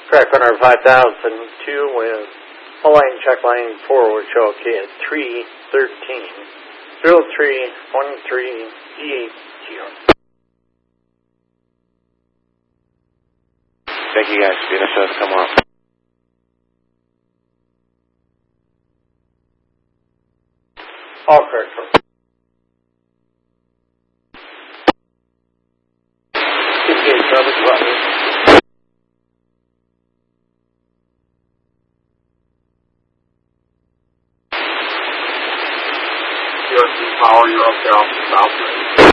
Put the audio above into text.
Track runner 5002 with hull line check line 4 will show okay at 313 0313 DHGR. Thank you guys. BNSF, come on. All correct, sir. TPH, Robert, Roger. USC Power, you're okay off the south.